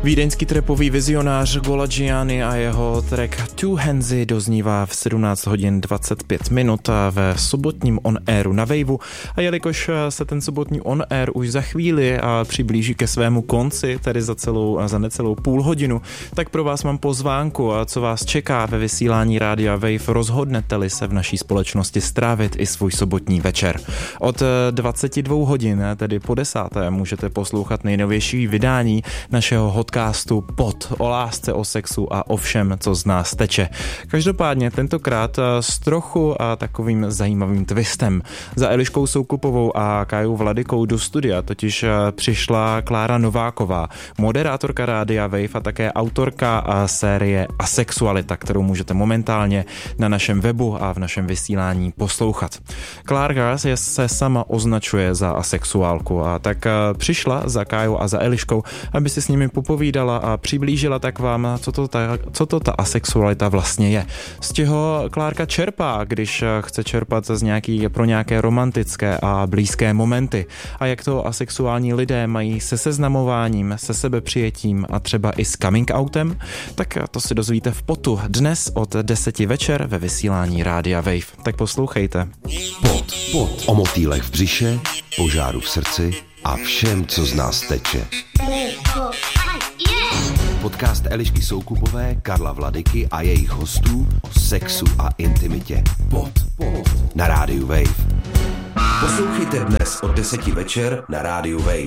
Vídeňský trapový vizionář Gola Gianni a jeho track Two Handsy doznívá v 17 hodin 25 minut ve sobotním On Airu na Waveu. A jelikož se ten sobotní On Air už za chvíli přiblíží ke svému konci, tedy za necelou půl hodinu, tak pro vás mám pozvánku, co vás čeká ve vysílání Rádia Wave, rozhodnete-li se v naší společnosti strávit i svůj sobotní večer. Od 22 hodin, tedy po 10. můžete poslouchat nejnovější vydání našeho podcastu Pod, o lásce, o sexu a o všem, co z nás teče. Každopádně tentokrát s trochu takovým zajímavým twistem. Za Eliškou Soukupovou a Kájou Vladykou do studia totiž přišla Klára Nováková, moderátorka Rádia Wave a také autorka série Asexualita, kterou můžete momentálně na našem webu a v našem vysílání poslouchat. Klárka se sama označuje za asexuálku a tak přišla za Kájou a za Eliškou, aby si s nimi popovídala a přiblížila tak vám, co to ta asexualita vlastně je. Z čeho Klárka čerpá, když chce čerpat pro nějaké romantické a blízké momenty a jak to asexuální lidé mají se seznamováním, se sebepřijetím a třeba i s coming outem, tak to si dozvíte v Potu dnes od 10 večer ve vysílání Rádia Wave. Tak poslouchejte. Pot. O motýlech v břiše, požáru v srdci a všem, co z nás teče. Podcast Elišky Soukupové, Karla Vladyky a jejich hostů o sexu a intimitě. Pod. Na Rádiu Wave. Poslouchejte dnes od 10 večer na Rádiu Wave.